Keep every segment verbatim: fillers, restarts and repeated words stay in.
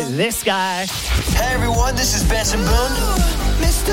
this guy. Hey everyone, this is Benson Boone. Mister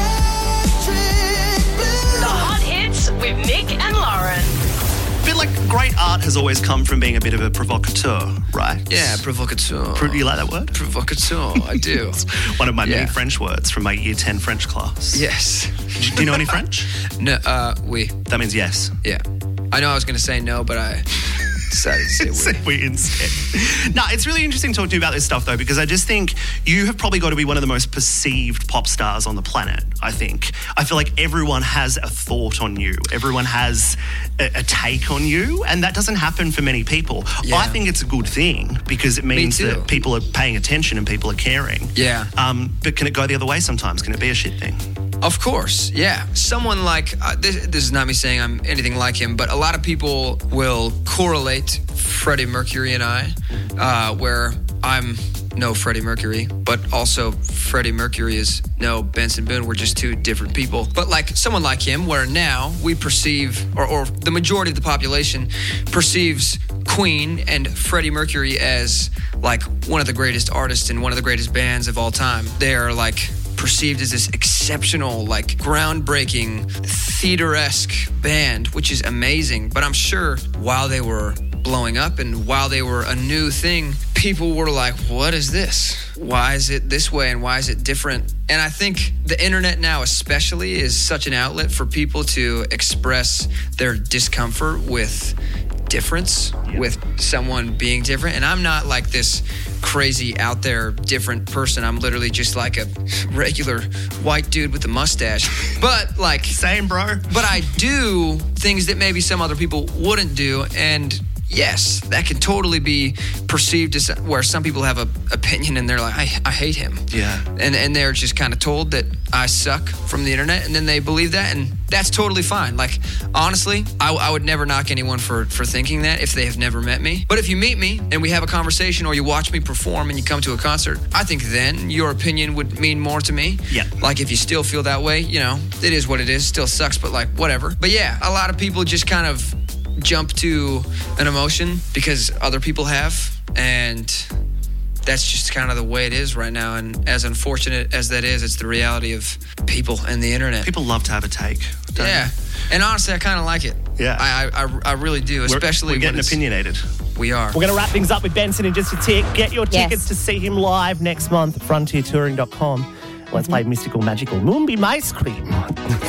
Electric Blue. The hot hits with Nick and Lauren. I feel like great art has always come from being a bit of a provocateur, right? Yeah, provocateur. Do you like that word? Provocateur, I do. It's one of my Yeah. many French words from my year ten French class. Yes. Do you know any French? No, uh, oui. That means yes. Yeah. I know I was going to say no, but I decided to say oui. we instead. No, it's really interesting talking to you about this stuff, though, because I just think you have probably got to be one of the most perceived pop stars on the planet, I think. I feel like everyone has a thought on you. Everyone has a, a take on you, and that doesn't happen for many people. Yeah. I think it's a good thing because it means too. that people are paying attention and people are caring. Yeah. Um, but can it go the other way sometimes? Can it be a shit thing? Of course, yeah. Someone like, uh, this, this is not me saying I'm anything like him, but a lot of people will correlate Freddie Mercury and I, uh, where I'm no Freddie Mercury, but also Freddie Mercury is no Benson Boone. We're just two different people. But like someone like him, where now we perceive, or, or the majority of the population perceives Queen and Freddie Mercury as like one of the greatest artists and one of the greatest bands of all time. They are like perceived as this exceptional, like groundbreaking, theater-esque band, which is amazing. But I'm sure while they were blowing up and while they were a new thing, people were like, what is this? Why is it this way and why is it different? And I think the internet now especially is such an outlet for people to express their discomfort with difference, yeah. with someone being different. And I'm not like this crazy out there different person. I'm literally just like a regular white dude with a mustache. But like, same bro. But I do things that maybe some other people wouldn't do. And yes, that can totally be perceived as where some people have an opinion and they're like, I, I hate him. Yeah. And and they're just kind of told that I suck from the internet, and then they believe that, and that's totally fine. Like, honestly, I, I would never knock anyone for, for thinking that if they have never met me. But if you meet me and we have a conversation or you watch me perform and you come to a concert, I think then your opinion would mean more to me. Yeah. Like, if you still feel that way, you know, it is what it is. Still sucks, but like, whatever. But yeah, a lot of people just kind of jump to an emotion because other people have, and that's just kind of the way it is right now. And as unfortunate as that is, it's the reality of people and the internet. People love to have a take. Don't Yeah. they? And honestly, I kind of like it. Yeah. I, I I really do, especially we're, we're getting when it's, opinionated. We are. We're going to wrap things up with Benson in just a tick. Get your Yes. tickets to see him live next month at frontier touring dot com. Let's play Mystical Magical Moonbeam Ice Cream.